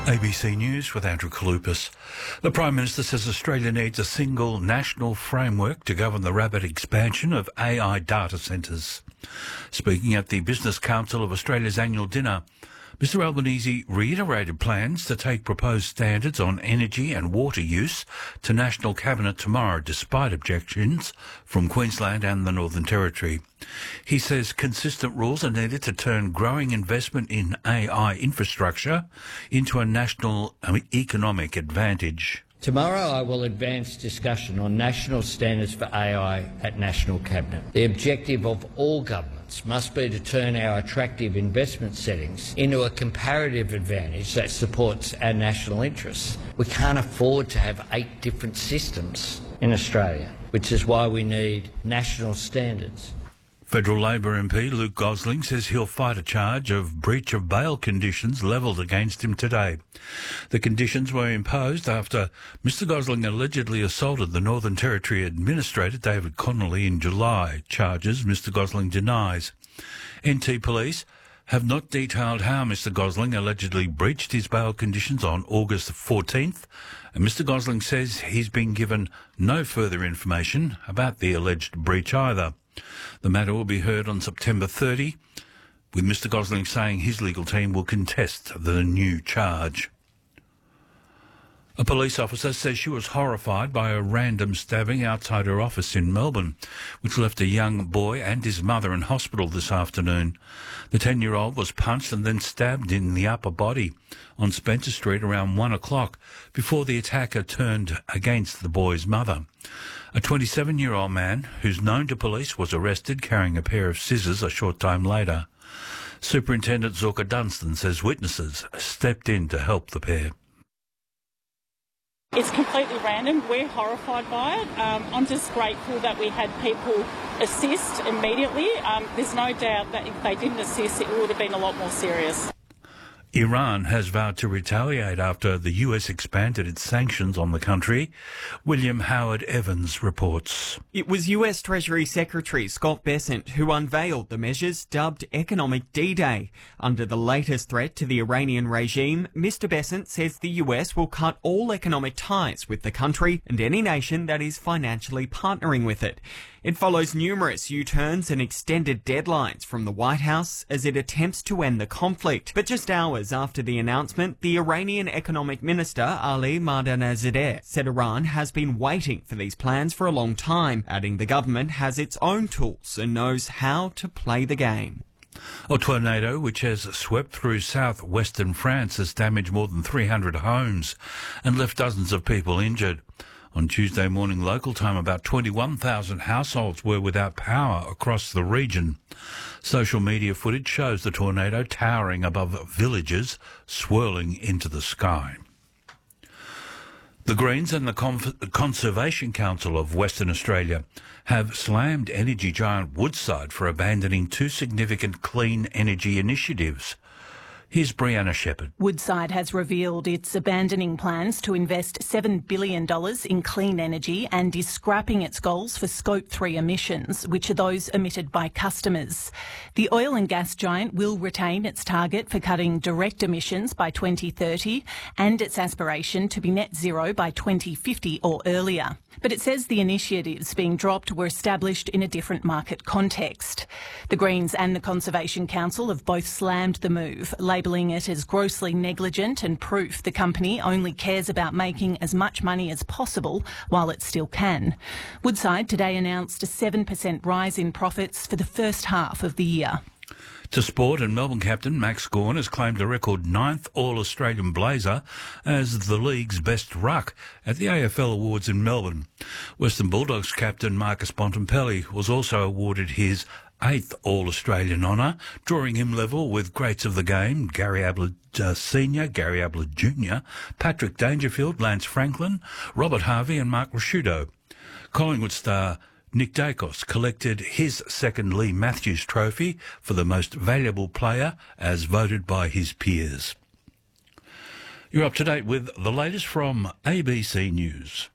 ABC News with Andrew Kalupis. The Prime Minister says Australia needs a single national framework to govern the rapid expansion of AI data centres. Speaking at the Business Council of Australia's annual dinner, Mr Albanese reiterated plans to take proposed standards on energy and water use to National Cabinet tomorrow, despite objections from Queensland and the Northern Territory. He says consistent rules are needed to turn growing investment in AI infrastructure into a national economic advantage. Tomorrow I will advance discussion on national standards for AI at National Cabinet. The objective of all governments must be to turn our attractive investment settings into a comparative advantage that supports our national interests. We can't afford to have 8 different systems in Australia, which is why we need national standards. Federal Labor MP Luke Gosling says he'll fight a charge of breach of bail conditions levelled against him today. The conditions were imposed after Mr Gosling allegedly assaulted the Northern Territory Administrator David Connolly in July, charges Mr Gosling denies. NT Police have not detailed how Mr Gosling allegedly breached his bail conditions on August 14th, and Mr Gosling says he's been given no further information about the alleged breach either. The matter will be heard on September 30, with Mr Gosling saying his legal team will contest the new charge. A police officer says she was horrified by a random stabbing outside her office in Melbourne, which left a young boy and his mother in hospital this afternoon. The 10-year-old was punched and then stabbed in the upper body on Spencer Street around 1 o'clock before the attacker turned against the boy's mother. A 27-year-old man who's known to police was arrested carrying a pair of scissors a short time later. Superintendent Zorka Dunstan says witnesses stepped in to help the pair. It's completely random. We're horrified by it. I'm just grateful that we had people assist immediately. There's no doubt that if they didn't assist, it would have been a lot more serious. Iran has vowed to retaliate after the US expanded its sanctions on the country. William Howard Evans reports. It was US Treasury Secretary Scott Bessent who unveiled the measures dubbed Economic D-Day. Under the latest threat to the Iranian regime, Mr Bessent says the US will cut all economic ties with the country and any nation that is financially partnering with it. It follows numerous U-turns and extended deadlines from the White House as it attempts to end the conflict. But just hours after the announcement, the Iranian Economic Minister Ali Mardanazadeh said Iran has been waiting for these plans for a long time, adding the government has its own tools and knows how to play the game. A tornado which has swept through southwestern France has damaged more than 300 homes and left dozens of people injured. On Tuesday morning local time, about 21,000 households were without power across the region. Social media footage shows the tornado towering above villages, swirling into the sky. The Greens and the Conservation Council of Western Australia have slammed energy giant Woodside for abandoning 2 significant clean energy initiatives. Here's Brianna Shepherd. Woodside has revealed it's abandoning plans to invest $7 billion in clean energy and is scrapping its goals for Scope 3 emissions, which are those emitted by customers. The oil and gas giant will retain its target for cutting direct emissions by 2030 and its aspiration to be net zero by 2050 or earlier. But it says the initiatives being dropped were established in a different market context. The Greens and the Conservation Council have both slammed the move, labelling it as grossly negligent and proof the company only cares about making as much money as possible while it still can. Woodside today announced a 7% rise in profits for the first half of the year. To sport, and Melbourne captain Max Gawn has claimed a record 9th All-Australian Blazer as the league's best ruck at the AFL Awards in Melbourne. Western Bulldogs captain Marcus Bontempelli was also awarded his 8th All-Australian honour, drawing him level with greats of the game Gary Ablett Sr., Gary Ablett Jr., Patrick Dangerfield, Lance Franklin, Robert Harvey and Mark Rasciuto. Collingwood star Nick Dacos collected his second Lee Matthews Trophy for the most valuable player as voted by his peers. You're up to date with the latest from ABC News.